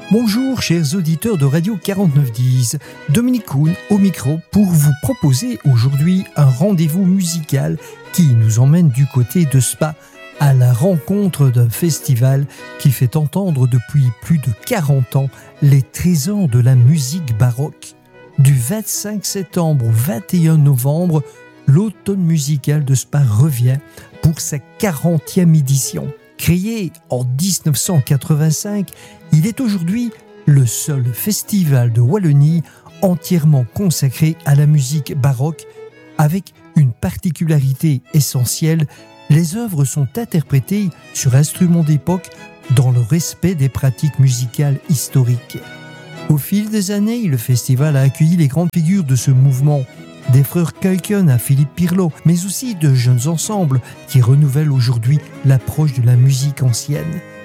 Bonjour chers auditeurs de Radio 4910, Dominique Kuhn au micro pour vous proposer aujourd'hui un rendez-vous musical qui nous emmène du côté de Spa à la rencontre d'un festival qui fait entendre depuis plus de 40 ans les trésors de la musique baroque. Du 25 septembre au 21 novembre, l'automne musical de Spa revient pour sa 40e édition. Créé en 1985, il est aujourd'hui le seul festival de Wallonie entièrement consacré à la musique baroque, avec une particularité essentielle, les œuvres sont interprétées sur instruments d'époque dans le respect des pratiques musicales historiques. Au fil des années, le festival a accueilli les grandes figures de ce mouvement, des frères Kuijken à Philippe Pirlo, mais aussi de jeunes ensembles qui renouvellent aujourd'hui l'approche de la musique ancienne.